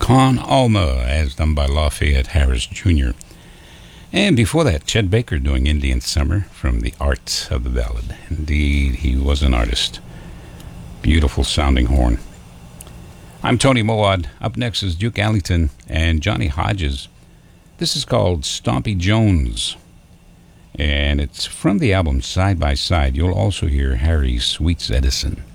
Con Alma, as done by Lafayette Harris Jr. And before that, Chet Baker doing Indian Summer from The Art of the Ballad. Indeed, he was an artist. Beautiful sounding horn. I'm Tony Moad. Up next is Duke Ellington and Johnny Hodges. This is called Stompy Jones. And it's from the album Side by Side. You'll also hear Harry Sweets Edison.